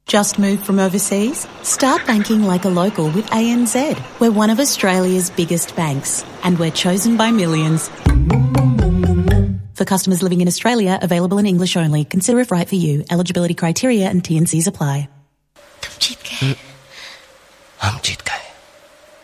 Just moved from overseas? Start banking like a local with ANZ. We're one of Australia's biggest banks, and we're chosen by millions. For customers living in Australia, available in English only. Consider if right for you. Eligibility criteria and T&Cs apply. तुम जीत गए, हम जीत गए।